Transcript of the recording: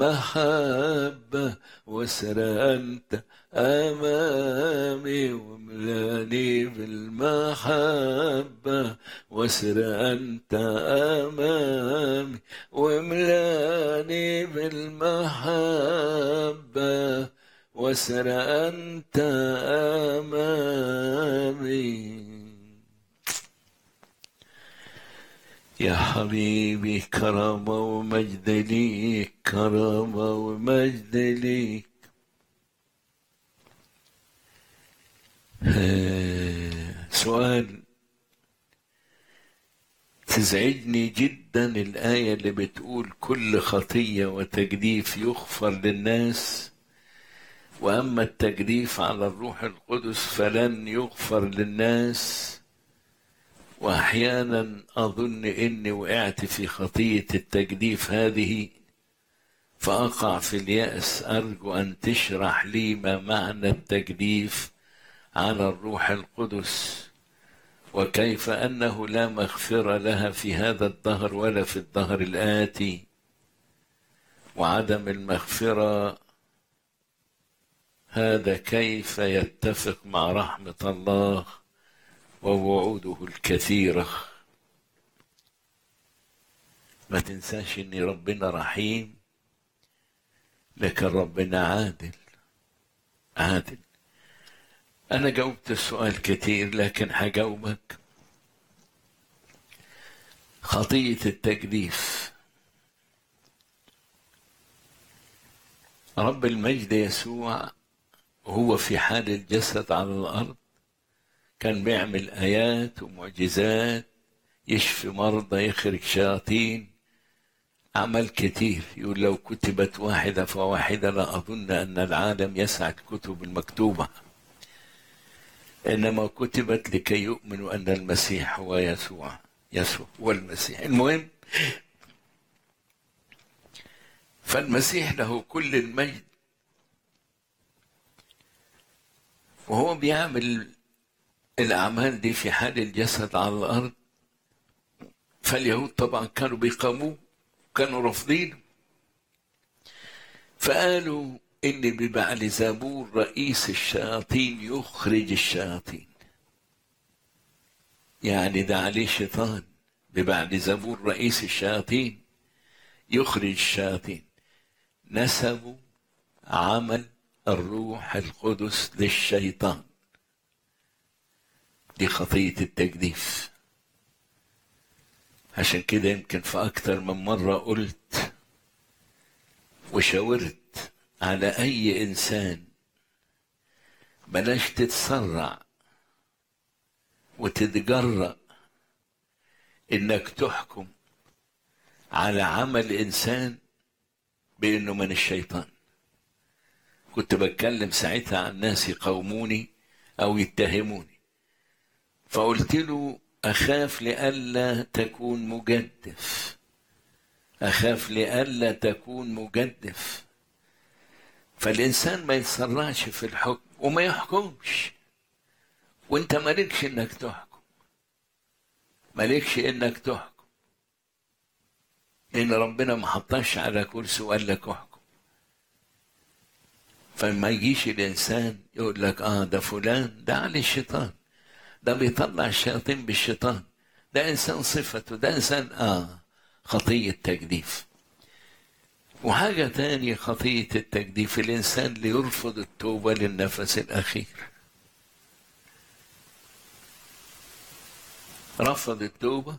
محبة واسر أنت أمامي واملاني بالمحبة واسر أنت أمامي واملاني بالمحبة واسر أنت أمامي. يا حبيبي كرامة ومجد ليك، كرامة ومجد ليك. سؤال تزعجني جدا الآية اللي بتقول كل خطية وتجديف يغفر للناس، وأما التجديف على الروح القدس فلن يغفر للناس. وأحيانا أظن إني وقعت في خطية التجديف هذه فأقع في اليأس. أرجو أن تشرح لي ما معنى التجديف على الروح القدس، وكيف أنه لا مغفرة لها في هذا الدهر ولا في الدهر الآتي، وعدم المغفرة هذا كيف يتفق مع رحمة الله ووعوده الكثيرة. ما تنساش ان ربنا رحيم، لكن ربنا عادل. عادل. انا جاوبت السؤال كتير لكن هجاوبك. خطية التجديف، رب المجد يسوع وهو في حال الجسد على الارض كان بيعمل ايات ومعجزات، يشفي مرضى، يخرج شياطين، أعمال كتير. يقول لو كتبت واحدة فواحدة لا أظن أن العالم يسع الكتب المكتوبة، إنما كتبت لكي يؤمنوا أن المسيح هو يسوع هو المسيح. المهم، فالمسيح له كل المجد وهو بيعمل الأعمال دي في حال الجسد على الأرض. فاليهود طبعا كانوا بيقاموه، كانوا رافضينه، فقالوا إن ببعلزبور رئيس الشياطين يخرج الشياطين. يعني ده عليه شيطان، ببعلزبور رئيس الشياطين يخرج الشياطين. نسبوا عمل الروح القدس للشيطان. دي خطية التجديف. عشان كده يمكن في أكتر من مرة قلت وشاورت على أي إنسان بلاش تتسرع وتتجرأ إنك تحكم على عمل إنسان بأنه من الشيطان. كنت بتكلم ساعتها عن ناس يقاوموني أو يتهموني، فقلت له أخاف لئلا تكون مجدف، أخاف لئلا تكون مجدف. فالإنسان ما يتسرعش في الحكم وما يحكمش، وانت مالكش انك تحكم، مالكش انك تحكم، لأن ربنا ما حطاش على كرسي وقال لك احكم. فما يجيش الإنسان يقول لك ده فلان ده عليه الشيطان، ده بيطلع الشياطين بالشيطان، ده إنسان صفته، ده إنسان خطية تجديف. وحاجة تانية خطية التجديف، الإنسان اللي يرفض التوبة للنفس الأخير. رفض التوبة